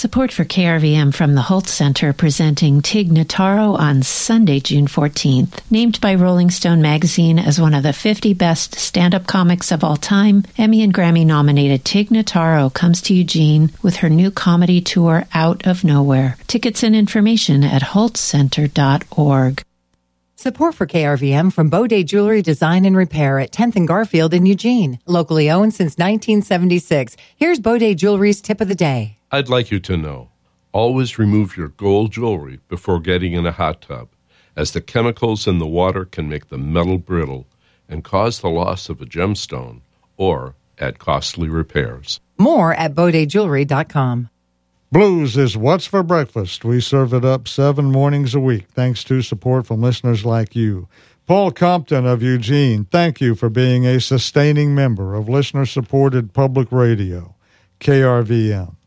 Support for KRVM from the Holtz Center presenting Tig Notaro on Sunday, June 14th. Named by Rolling Stone magazine as one of the 50 best stand-up comics of all time, Emmy and Grammy-nominated Tig Notaro comes to Eugene with her new comedy tour, Out of Nowhere. Tickets and information at holtzcenter.org. Support for KRVM from Baudet Jewelry Design and Repair at 10th and Garfield in Eugene. Locally owned since 1976. Here's Baudet Jewelry's tip of the day. I'd like you to know, always remove your gold jewelry before getting in a hot tub, as the chemicals in the water can make the metal brittle and cause the loss of a gemstone or add costly repairs. More at BaudetJewelry.com. Blues is what's for breakfast. We serve it up 7 mornings a week, thanks to support from listeners like you. Paul Compton of Eugene, thank you for being a sustaining member of listener-supported public radio, KRVM.